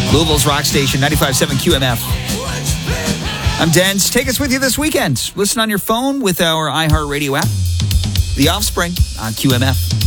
Louisville's rock station, 95.7 QMF. I'm Dens. Take us with you this weekend. Listen on your phone with our iHeartRadio app. The Offspring on QMF.